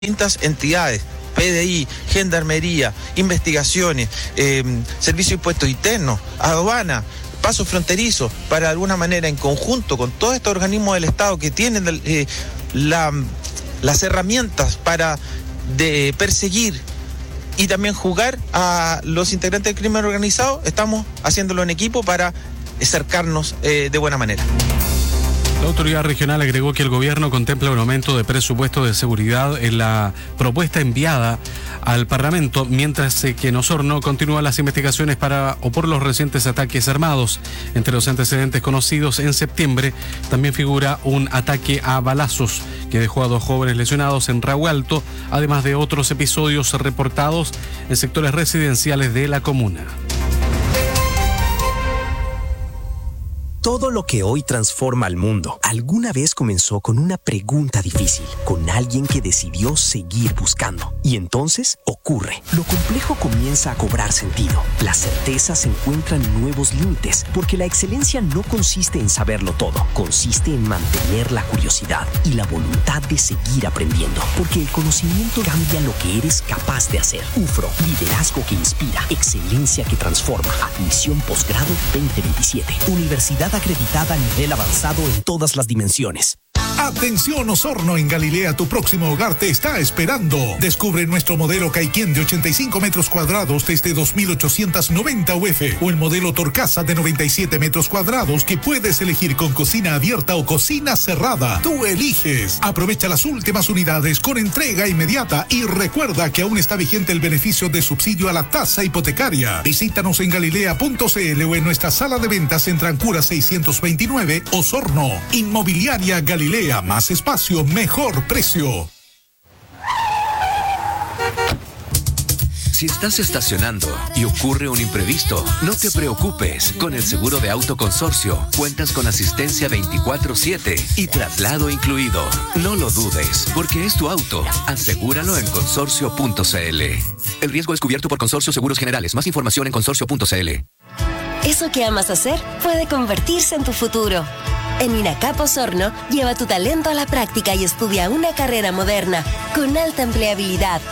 distintas entidades, PDI, Gendarmería, Investigaciones, Servicio de Impuestos Internos, Aduana, Paso Fronterizo, para de alguna manera en conjunto con todos estos organismos del Estado que tienen las herramientas para perseguir y también jugar a los integrantes del crimen organizado, estamos haciéndolo en equipo para acercarnos de buena manera. La autoridad regional agregó que el gobierno contempla un aumento de presupuesto de seguridad en la propuesta enviada al Parlamento, mientras que en Osorno continúan las investigaciones por los recientes ataques armados. Entre los antecedentes conocidos en septiembre también figura un ataque a balazos que dejó a 2 jóvenes lesionados en Rahualto, además de otros episodios reportados en sectores residenciales de la comuna. Todo lo que hoy transforma al mundo alguna vez comenzó con una pregunta difícil, con alguien que decidió seguir buscando. Y entonces ocurre. Lo complejo comienza a cobrar sentido. Las certezas encuentran nuevos límites, porque la excelencia no consiste en saberlo todo, consiste en mantener la curiosidad y la voluntad de seguir aprendiendo, porque el conocimiento cambia lo que eres capaz de hacer. UFRO, liderazgo que inspira, excelencia que transforma. Admisión posgrado 2027. Universidad acreditada a nivel avanzado en todas las dimensiones. Atención Osorno, en Galilea tu próximo hogar te está esperando. Descubre nuestro modelo Caiquén de 85 metros cuadrados desde 2.890 UF o el modelo Torcasa de 97 metros cuadrados que puedes elegir con cocina abierta o cocina cerrada. Tú eliges. Aprovecha las últimas unidades con entrega inmediata y recuerda que aún está vigente el beneficio de subsidio a la tasa hipotecaria. Visítanos en galilea.cl o en nuestra sala de ventas en Trancura 629, Osorno. Inmobiliaria Galilea. Más espacio, mejor precio. Si estás estacionando y ocurre un imprevisto, no te preocupes. Con el seguro de auto Consorcio cuentas con asistencia 24/7 y traslado incluido. No lo dudes, porque es tu auto. Asegúralo en consorcio.cl. El riesgo es cubierto por Consorcio Seguros Generales. Más información en consorcio.cl. Eso que amas hacer puede convertirse en tu futuro. En INACAP Osorno, lleva tu talento a la práctica y estudia una carrera moderna con alta empleabilidad,